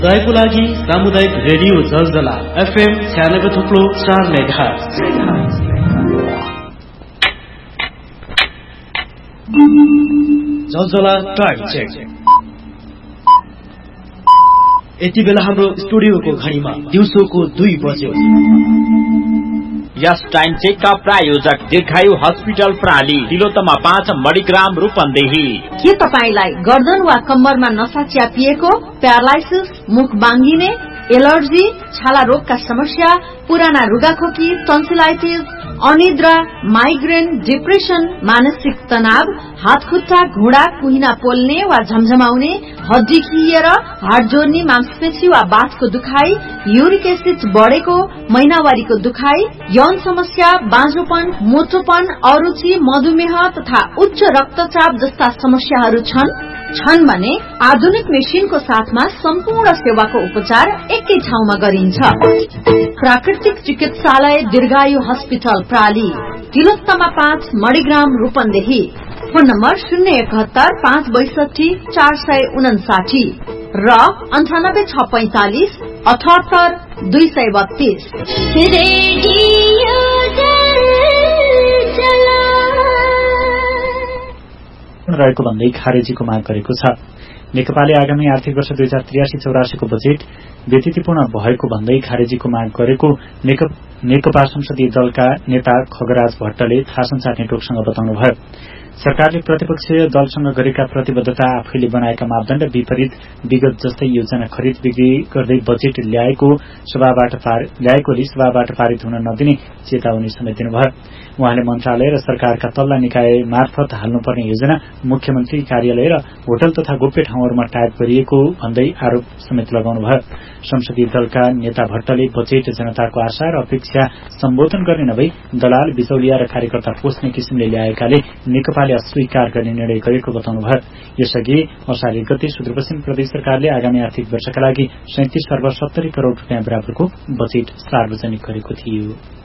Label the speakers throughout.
Speaker 1: रहेको लागि सामुदायिक रेडियो जलजला FM 96.4 मेगाहर्ज। जलजला टाइम चेक। यति बेला हाम्रो स्टुडियोको घडीमा दिउँसोको 2 बज्यो।
Speaker 2: यस टाइम चेक का प्रायोजक दीर्घायु हस्पिटल प्राली, तिलोत्तमा 5 मणिग्राम रूपन्देही।
Speaker 3: के तपाईलाई गर्दन वा कम्मरमा नसा च्यापिएको, प्यारालाइसिस, मुख बाङ्गिने, एलर्जी, छाला रोगका समस्या, पुराना रुगाखोकी, टन्सिलाइटिस, अनिद्रा, माइग्रेन, डिप्रेसन, मानसिक तनाव, हात खुट्टा, घुँडा, कुहिना पोल्ने वा झमझमाउने, हड्डी खिएर, हाड जोड्ने, मांसपेशी वा बाथको दुखाई, युरिक एसिड बढेको, महिनावारीको दुखाई, यौन समस्या, बाँझोपन, मोटोपन, अरुचि, मधुमेह तथा उच्च रक्तचाप जस्ता समस्याहरू छन् भने आधुनिक मेसिनको साथमा सम्पूर्ण सेवाको उपचार एकै ठाउँमा गरिन्छ। प्राकृतिक चिकित्सालय दीर्घायु hospital प्राली, Tilottama 5 Manigram Rupandehi. Phone number 071-562-459 र 98-645 78-232।
Speaker 4: रहेको भन्दै खारेजीको माग गरेको छ। नेकपाले आगामी आर्थिक वर्ष 2083-84 को बजेट व्यतिथिपूर्ण भएको भन्दै खारेजीको माग गरेको नेकपा संसदीय दलका नेता खगराज भट्टले थाहा संचार नेटवर्कसँग बताउनुभयो। सरकारले प्रतिपक्षीय दलसँग गरेका प्रतिबद्धता आफैले बनाएका मापदण्ड विपरीत विगत जस्तै योजना खरिद बिक्री गर्दै बजेट ल्याएकोले सभाबाट पारित हुन नदिने चेतावनी समेत दिनुभयो। उहाँले मन्त्रालय र सरकारका तल्ला निकाय मार्फत हाल्नुपर्ने योजना मुख्यमन्त्री कार्यालय र होटल तथा गोप्य ठाउँहरूमा टाइप गरिएको भन्दै आरोप समेत लगाउनुभयो। संसदीय दलका नेता भट्टले बजेट जनताको आशा र अपेक्षा सम्बोधन गर्ने नभई दलाल, बिचौलिया र कार्यकर्ता पोस्ने किसिमले ल्याएकाले नेकपाले अस्वीकार गर्ने निर्णय गरेको बताउनुभयो। यसअघि असार 1 गते सुदूरपश्चिम प्रदेश सरकारले आगामी आर्थिक वर्षका लागि 37 अर्ब 70 करोड़ रुपियाँ बराबरको बजेट सार्वजनिक गरेको थियो।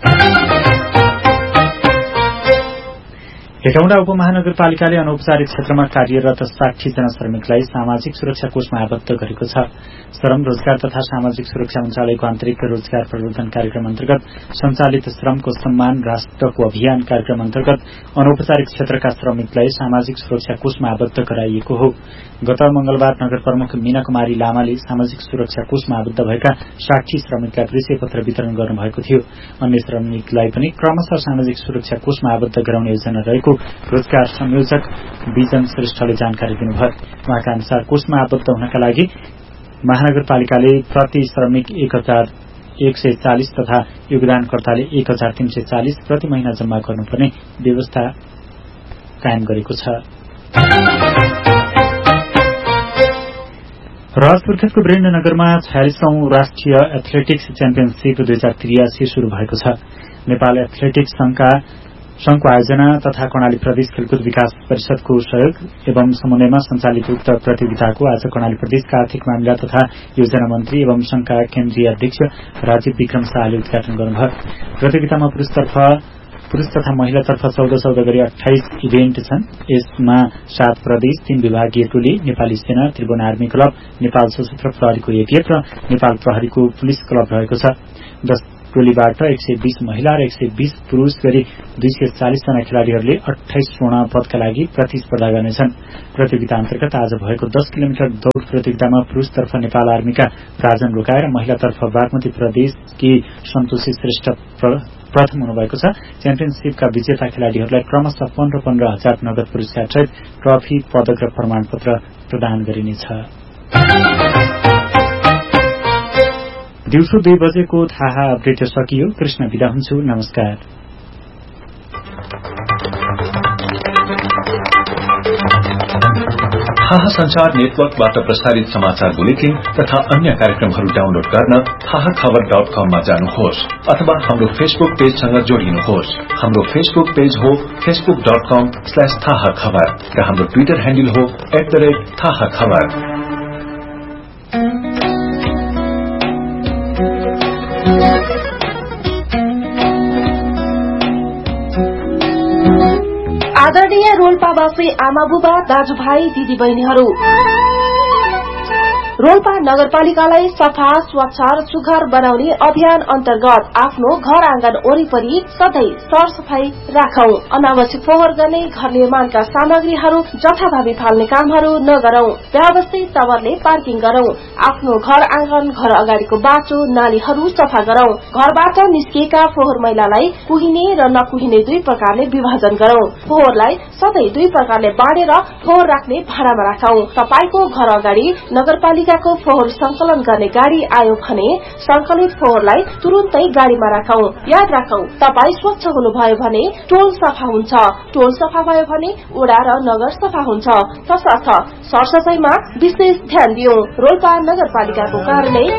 Speaker 4: हेटौँडा उपमहानगरपालिकाले अनौपचारिक क्षेत्रमा कार्यरत 60 जना श्रमिकलाई सामाजिक सुरक्षा कोषमा आबद्ध गरेको छ। श्रम, रोजगार तथा सामाजिक सुरक्षा मन्त्रालयको आन्तरिक रोजगार प्रवर्धन कार्यक्रम अन्तर्गत सञ्चालित श्रमको सम्मान राष्ट्रको अभियान कार्यक्रम अन्तर्गत अनौपचारिक क्षेत्रका श्रमिकलाई सामाजिक सुरक्षा कोषमा आबद्ध गराइएको हो। गत मंगलबार नगर प्रमुख मीना कुमारी लामाले सामाजिक सुरक्षा कोषमा आबद्ध भएका 60 श्रमिकलाई परिचय पत्र वितरण गर्नुभएको थियो। अन्य श्रमिकलाई पनि क्रमशः सामाजिक सुरक्षा कोषमा आबद्ध गराउने योजना रहेको रोजगार संयोजक विजन श्रेष्ठले जानकारी दिनुभयो। उहाँका अनुसार कोषमा आबद्ध हुनका लागि महानगरपालिकाले प्रति श्रमिक 1140 तथा योगदानकर्ताले 1340 प्रति महिना जम्मा गर्नुपर्ने व्यवस्था कायम गरेको छ। राजपुरखेतको वीरेन्द्रनगरमा 46औं राष्ट्रिय एथलेटिक्स च्याम्पियनशीप 2083 शुरू भएको छ। नेपाल एथलेटिक्स संघको आयोजना तथा कर्णाली प्रदेश खेलकुद विकास परिषदको सहयोग एवं समन्वयमा सञ्चालित उक्त प्रतियोगिताको आज कर्णाली प्रदेशका आर्थिक मामिला तथा योजना मन्त्री एवं संघका केन्द्रीय अध्यक्ष राजीव विक्रम शाहले उद्घाटन गर्नुभयो। प्रतियोगितामा पुरूष तथा महिलातर्फ 14 गरी 28 इभेन्ट छन्। यसमा 7 प्रदेश, 3 विभागीय टोली, नेपाली सेना, त्रिभुवन आर्मी क्लब, नेपाल सशस्त्र प्रहरीको एटिएफ र नेपाल प्रहरीको पुलिस क्लब रहेको छ। 10 टोलीबाट 120 महिला र 120 पुरूष गरी 240 जना खेलाड़ीहरूले 28 स्वर्ण पदका लागि प्रतिस्पर्धा गर्नेछन्। प्रतियोगिता अन्तर्गत आज भएको 10 किलोमिटर दौड़ प्रतियोगितामा पुरूषतर्फ नेपाल आर्मीका राजन रोकाएर महिलातर्फ बागमती प्रदेशकी सन्तोषी श्रेष्ठ प्रथम हुनुभएको छ। च्याम्पियनशीपका विजेता खेलाड़ीहरूलाई क्रमशः 15-15 हजार नगद पुरस्कार सहित ट्रफी, पदक र प्रमाणपत्र प्रदान गरिनेछ। दिउँसो 2 बजेको थाहा अपडेट सकियो। कृष्ण बिदा हुन्छु। नमस्कार।
Speaker 5: थाहा संचार नेटवर्कबाट प्रसारित समाचार बुलेटिन तथा अन्य कार्यक्रमहरू डाउनलोड गर्न थाहाखबर.com मा जानुहोस् अथवा हाम्रो फेसबुक पेजसँग जोडिनुहोस्। हाम्रो फेसबुक पेज हो facebook.com/थाहाखबर र हाम्रो ट्विटर ह्यान्डल हो @थाहाखबर।
Speaker 6: आदरणीय रोल्पावासी आमाबुबा, दाजुभाइ, दिदीबहिनीहरू, रोल्पा नगरपालिकालाई सफा स्वच्छ र सुघर बनाउने अभियान अन्तर्गत आफ्नो घर आँगन वरिपरि सधैँ सरसफाई राखौं। अनावश्यक फोहोर गर्ने घर निर्माणका सामग्रीहरू जथाभावी फाल्ने कामहरू नगरौं। व्यवस्थित तवरले पार्किङ गरौं। आफ्नो घर आँगन घर अगाडिको बाटो नालीहरू सफा गरौं। घरबाट निस्किएका फोहोर मैलालाई कुहिने र नकुहिने दुई प्रकारले विभाजन गरौं। फोहोरलाई सधैँ दुई प्रकारले बाँडेर फोहोर राख्ने भाडामा राखौं। तपाईको घर अगाडि नगरपालिकाको फोहोर संकलन गर्ने गाडी आयो भने संकलित फोहोरलाई तुरुन्तै गाडीमा राखौं। याद राखौं, तपाई स्वच्छ हुनुभयो भने टोल सफा हुन्छ, टोल सफा भयो भने वडा र नगर सफा हुन्छ। तसर्थ सरसफाईमा विशेष ध्यान दियौं। रोल्पा नगरपालिकाको कार्यालय